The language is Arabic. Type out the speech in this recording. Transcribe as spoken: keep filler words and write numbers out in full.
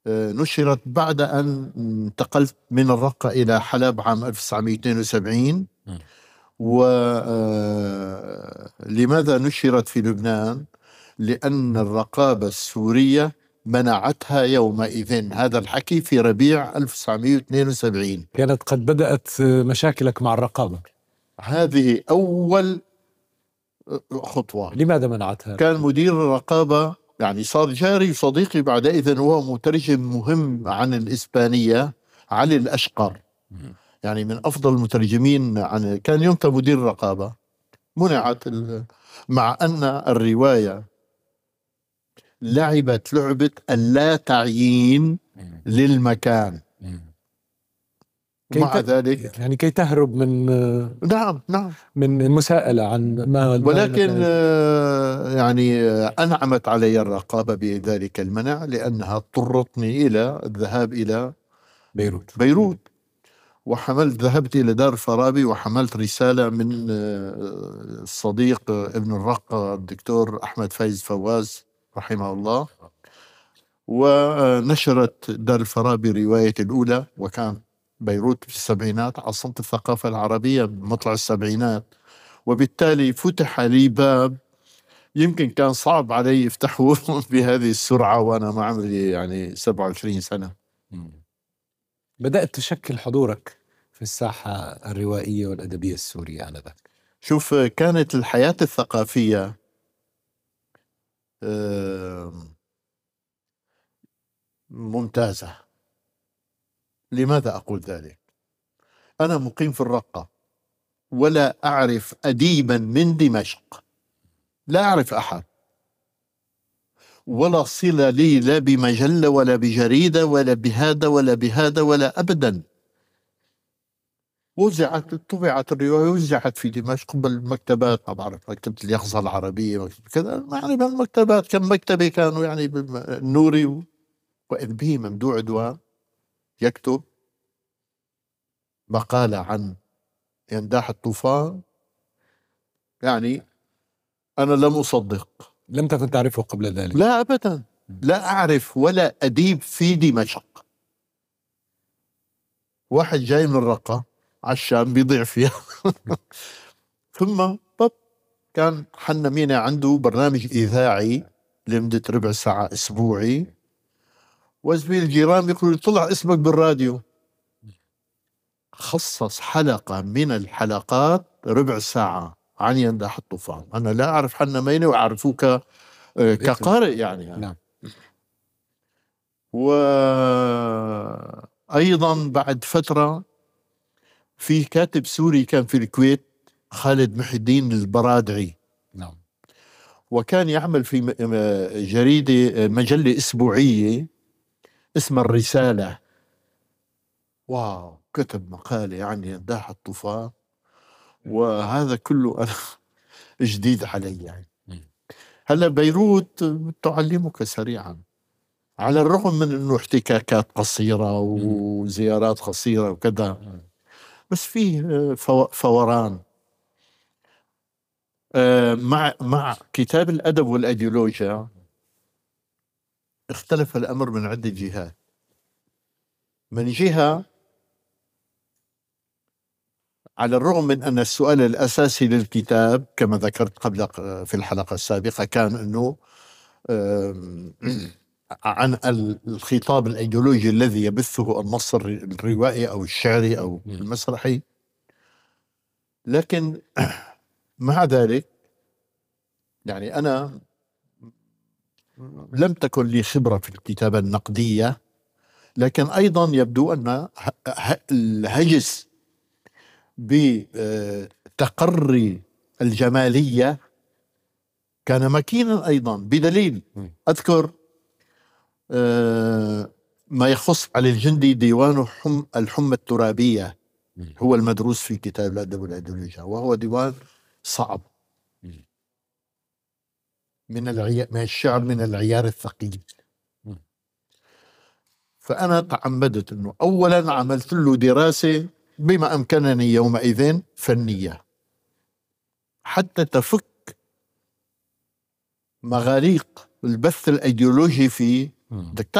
نشرت بعد أن انتقلت من الرقة إلى حلب عام ألف وتسعمئة واثنين وسبعين. ولماذا نشرت في لبنان؟ لأن الرقابة السورية منعتها يومئذ. هذا الحكي في ربيع ألف وتسعمئة واثنين وسبعين. كانت قد بدأت مشاكلك مع الرقابة. هذه أول خطوة. لماذا منعتها؟ كان مدير الرقابة يعني صار جاري وصديقي بعدئذ، هو مترجم مهم عن الإسبانية، علي الأشقر، يعني من أفضل المترجمين عن، كان يومتها مدير الرقابة. منعت ال... مع أن الرواية لعبت لعبة اللا تعيين للمكان. مع ت... ذلك يعني كي تهرب من نعم نعم من المساءلة عن ما، ولكن آه يعني آه أنعمت علي الرقابة بذلك المنع، لأنها اضطرتني إلى الذهاب إلى بيروت بيروت وحملت ذهبت إلى دار الفارابي وحملت رسالة من الصديق ابن الرقة الدكتور أحمد فايز فواز رحمه الله، ونشرت دار الفارابي رواية الأولى، وكان بيروت في السبعينات عاصمة الثقافة العربية بمطلع السبعينات، وبالتالي فتح لي باب يمكن كان صعب علي يفتحه بهذه السرعة وأنا ما عمري يعني سبعة وعشرين سنة. بدأت تشكل حضورك في الساحة الروائية والأدبية السورية آنذاك. شوف، كانت الحياة الثقافية ممتازة. لماذا أقول ذلك؟ أنا مقيم في الرقة ولا أعرف أديبا من دمشق، لا أعرف أحد، ولا صلة لي لا بمجلة ولا بجريدة ولا بهذا ولا بهذا ولا أبدا. وزعت طبعت الرواية وزعت في دمشق بالمكتبات، ما بعرف مكتبة اليقظة العربية كذا، يعني بالمكتبات كم مكتبة كانوا يعني النوري، وإذ به ممدوح عدوان يكتب مقالة عن ينداح الطوفان. يعني أنا لم أصدق. لم تكن تعرفه قبل ذلك؟ لا أبدا، لا أعرف ولا أديب في دمشق. واحد جاي من الرقة على الشام بيضيع فيها. ثم طب كان حنا مينا عنده برنامج إذاعي لمدة ربع ساعة أسبوعي، وزميل الجيران بيقولوا طلع اسمك بالراديو. خصص حلقة من الحلقات ربع ساعة عن ينداح الطوفان. أنا لا أعرف حنا مينة وأعرفوك كقارئ يعني, يعني. نعم. وأيضا بعد فترة في كاتب سوري كان في الكويت، خالد محي الدين البرادعي. نعم. وكان يعمل في جريدة مجلة أسبوعية اسمها الرسالة. واو، كتب مقالة عن ينداح الطوفان، وهذا كله أنا جديد علي يعني. هلا بيروت تعلمك سريعا، على الرغم من انه احتكاكات قصيرة وزيارات قصيرة وكذا، بس فيه فوران. مع مع كتاب الأدب والأيديولوجيا اختلف الأمر من عدة جهات. من جهة، على الرغم من أن السؤال الأساسي للكتاب كما ذكرت قبل في الحلقة السابقة كان أنه عن الخطاب الأيديولوجي الذي يبثه النص الروائي أو الشعري أو المسرحي، لكن مع ذلك يعني أنا لم تكن لي خبرة في الكتابة النقدية، لكن أيضا يبدو أن الهجس بتقري الجمالية كان مكينا أيضا، بدليل أذكر ما يخص علي الجندي ديوان حم الحمى الترابية، هو المدروس في كتاب الأدب والأيديولوجيا، وهو ديوان صعب من العي... من الشعر من العيار الثقيل. فأنا تعمدت أنه أولا عملت له دراسة بما أمكنني يومئذ فنية حتى تفك مغاليق البث الأيديولوجي في. بدك